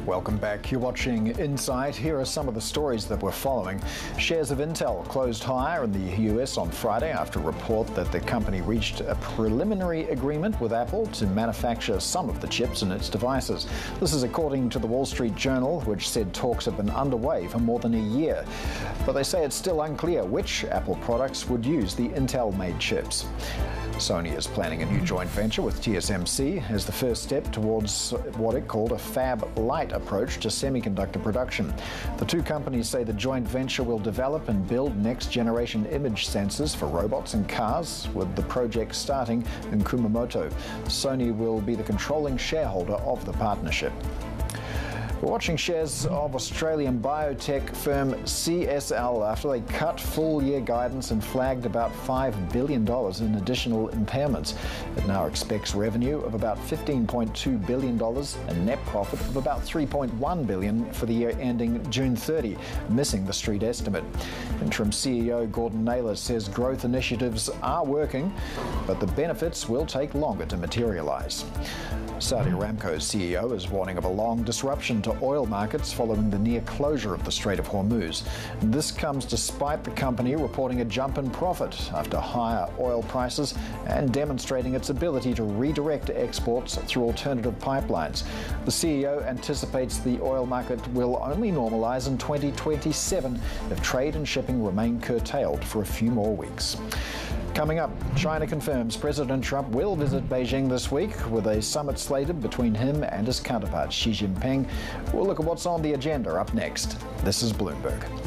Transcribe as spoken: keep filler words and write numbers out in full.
Welcome back. You're watching Insight. Here are some of the stories that we're following. Shares of Intel closed higher in the U S on Friday after a report that the company reached a preliminary agreement with Apple to manufacture some of the chips in its devices. This is according to the Wall Street Journal, which said talks have been underway for more than a year. But they say it's still unclear which Apple products would use the Intel-made chips. Sony is planning a new joint venture with T S M C as the first step towards what it called a fab-lite approach to semiconductor production. The two companies say the joint venture will develop and build next-generation image sensors for robots and cars, with the project starting in Kumamoto. Sony will be the controlling shareholder of the partnership. We're watching shares of Australian biotech firm C S L after they cut full-year guidance and flagged about five billion dollars in additional impairments. It now expects revenue of about fifteen point two billion dollars and net profit of about three point one billion dollars for the year ending June thirtieth, missing the street estimate. Interim C E O Gordon Naylor says growth initiatives are working, but the benefits will take longer to materialise. Saudi Aramco's C E O is warning of a long disruption to oil markets following the near closure of the Strait of Hormuz. This comes despite the company reporting a jump in profit after higher oil prices and demonstrating its ability to redirect exports through alternative pipelines. The C E O anticipates the oil market will only normalise in twenty twenty-seven if trade and shipping remain curtailed for a few more weeks. Coming up, China confirms President Trump will visit Beijing this week with a summit slated between him and his counterpart Xi Jinping. We'll look at what's on the agenda up next. This is Bloomberg.